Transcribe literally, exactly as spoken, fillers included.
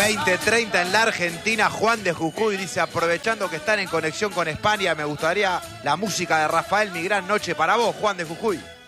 veinte treinta en la Argentina. Juan de Jujuy dice, aprovechando que están en conexión con España, me gustaría la música de Rafael, Mi Gran Noche para vos, Juan de Jujuy.